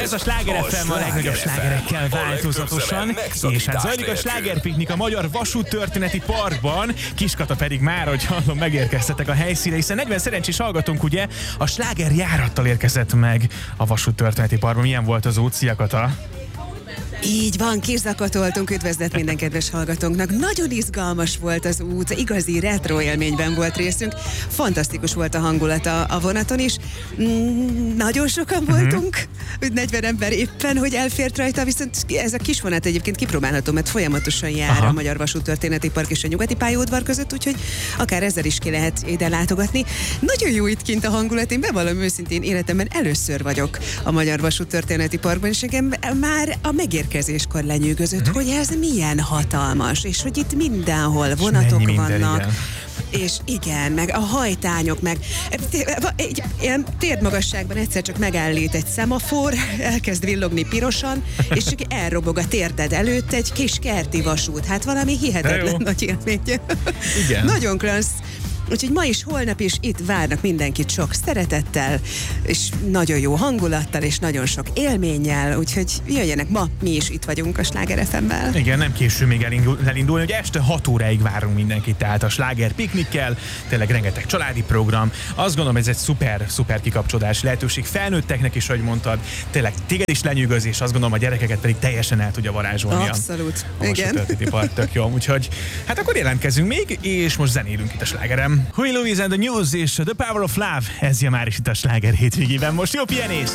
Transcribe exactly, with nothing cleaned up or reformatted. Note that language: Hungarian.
Ez a Sláger ef em a legnagyobb slágerekkel változatosan, és hát zajlik a slágerpiknik a Magyar Vasúttörténeti Parkban. Kiskata pedig már, hogy hallom, megérkeztetek a helyszínre, hiszen negyven szerencsés hallgatónk ugye a sláger járattal érkezett meg a Vasúttörténeti Parkban. Milyen volt az út? Szia, Kata! Így van, kiszakatoltunk, üdvözlet minden kedves hallgatónknak. Nagyon izgalmas volt az út, igazi retro élményben volt részünk. Fantasztikus volt a hangulata a vonaton is. Mm, nagyon sokan voltunk, uh-huh. negyven ember éppen, hogy elfért rajta, viszont ez a kis vonat egyébként kipróbálható, mert folyamatosan jár Aha. a Magyar Vasúttörténeti Park és a Nyugati Pályaudvar között, úgyhogy akár ezzel is ki lehet ide látogatni. Nagyon jó itt kint a hangulat, én bevallom őszintén, életemben először vagyok a Magyar Vasúttörténeti Parkban, és engem már a megérkezés kezéskor lenyűgözött, mm-hmm. hogy ez milyen hatalmas, és hogy itt mindenhol vonatok minden, vannak. igen. És igen, meg a hajtányok, meg egy ilyen térdmagasságban egyszer csak megállít egy szemafor, elkezd villogni pirosan, és csak elrobog a térded előtt egy kis kerti vasút. Hát valami hihetetlen nagy élmény. Igen. Nagyon klassz. Úgyhogy ma is, holnap is itt várnak mindenkit sok szeretettel, és nagyon jó hangulattal, és nagyon sok élménnyel, úgyhogy jöjjenek, ma mi is itt vagyunk a Sláger ef em-mel. Igen, nem késő még elindul, elindulni, hogy este hat óráig várunk mindenkit, tehát a sláger piknikkel, tényleg rengeteg családi program. Azt gondolom, ez egy szuper, szuper kikapcsolódási lehetőség felnőtteknek is, ahogy mondtad, tényleg téged is lenyűgöz, és azt gondolom, a gyerekeket pedig teljesen el tudja varázsolni. Abszolút, a, a igen. Part, tök jó, úgyhogy hát akkor jelentkezünk még, és most zenélünk itt a Slágerem. Huey Lewis and the News és The Power of Love, ez jön már is itt a Sláger hétvégében. Most jó pihenés!